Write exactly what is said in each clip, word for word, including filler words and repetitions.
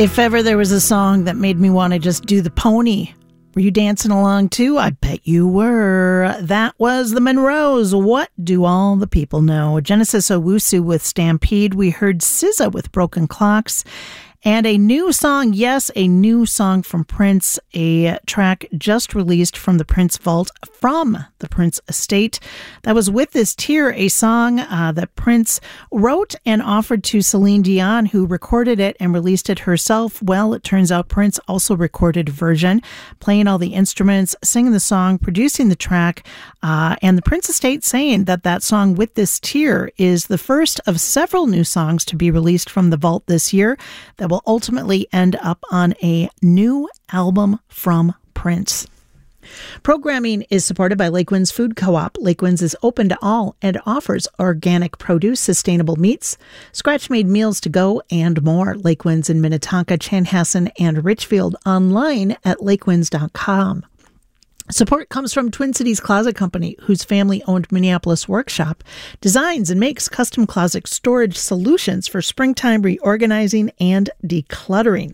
If ever there was a song that made me want to just do the pony, were you dancing along too? I bet you were. That was the Monroes. What do all the people know? Genesis Owusu with Stampede. We heard S Z A with Broken Clocks. And a new song, yes, a new song from Prince, a track just released from the Prince Vault from the Prince Estate. That was With This Tear, a song uh, that Prince wrote and offered to Celine Dion, who recorded it and released it herself. Well, it turns out Prince also recorded a version, playing all the instruments, singing the song, producing the track, uh, and the Prince Estate saying that that song With This Tear is the first of several new songs to be released from the vault this year that will ultimately end up on a new album from Prince. Programming is supported by Lake Winds Food Co-op. Lake Winds is open to all and offers organic produce, sustainable meats, scratch-made meals to go, and more. Lake Winds in Minnetonka, Chanhassen, and Richfield. Online at lakewinds dot com. Support comes from Twin Cities Closet Company, whose family-owned Minneapolis workshop designs and makes custom closet storage solutions for springtime reorganizing and decluttering.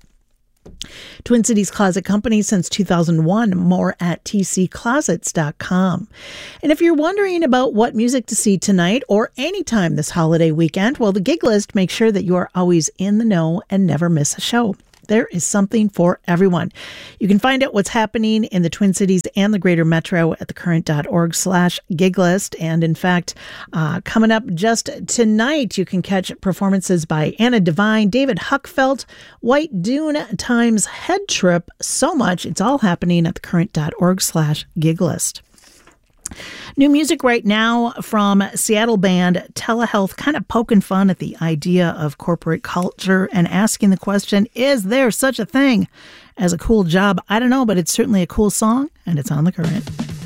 Twin Cities Closet Company since two thousand one, more at t c closets dot com. And if you're wondering about what music to see tonight or anytime this holiday weekend, well, the Gig List makes sure that you are always in the know and never miss a show. There is something for everyone. You can find out what's happening in the Twin Cities and the greater metro at thecurrent.org slash giglist. And in fact, uh, coming up just tonight, you can catch performances by Anna Devine, David Huckfelt, White Dune times Head Trip. So much. It's all happening at thecurrent.org slash giglist. New music right now from Seattle band Telehealth, kind of poking fun at the idea of corporate culture and asking the question, is there such a thing as a cool job? I don't know, but it's certainly a cool song, and it's on The Current.